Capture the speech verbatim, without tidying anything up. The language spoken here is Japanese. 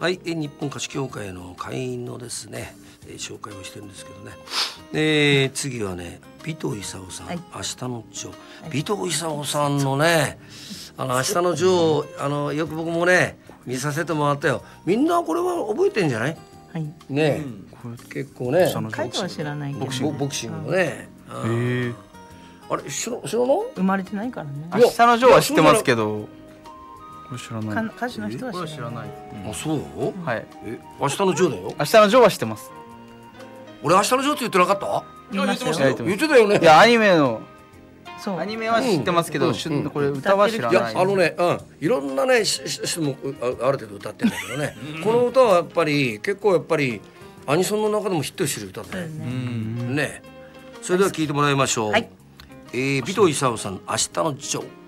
はい、日本歌手協会の会員のですね、えー、紹介をしてるんですけどね、えー、次はね尾藤勲さん、はい、明日のジョー、尾藤勲さんのねあの明日のジョー、あのよく僕もね見させてもらったよ。みんなこれは覚えてんじゃない？はい、ね、うん、結構ね書いては知らないけど、 ボクシング、ボクシングのね、へえ、あれ知ら知らない？ 生まれてないからね。 明日のジョーは知ってますけど、これ知らない。 歌手の人は知らない。 うん、あ、そう？ はい。 え、明日のジョーだよ。 明日のジョーは知ってます。 俺明日のジョーって言ってなかった？ いや、言ってましたよ。言ってたよね。 いや、アニメのそうアニメは知ってますけど、うんうん、これ歌は知らない。 いや、あのね、うん、いろんなね人もある程度歌ってるんだけどねこの歌はやっぱり結構やっぱりアニソンの中でもヒットしてる歌だね。ね。それでは聴いてもらいましょう。はい、えー、尾藤勲さん、明日のジョー。